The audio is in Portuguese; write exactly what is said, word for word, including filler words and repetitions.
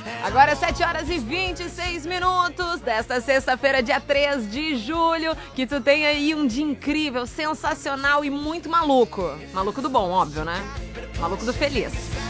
Agora é sete horas e vinte e seis minutos desta sexta-feira, dia três de julho. Que tu tenha aí um dia incrível, sensacional e muito maluco. Maluco do bom, óbvio, né? Maluco do feliz.